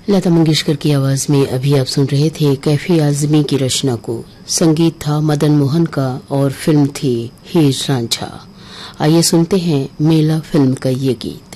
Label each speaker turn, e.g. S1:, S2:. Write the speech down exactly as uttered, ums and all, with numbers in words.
S1: लता मंगेशकर की आवाज में अभी आप सुन रहे थे कैफी आजमी की रचना को। संगीत था मदन मोहन का और फिल्म थी हीर रांझा। आइए सुनते हैं मेला फिल्म का ये गीत।